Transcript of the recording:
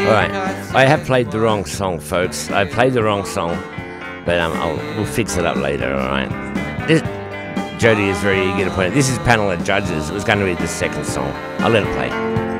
Alright, I have played the wrong song, folks. I played the wrong song, but we'll fix it up later, alright? Jody is very eager to point out. This is Panel of Judges. It was going to be the second song. I'll let it play.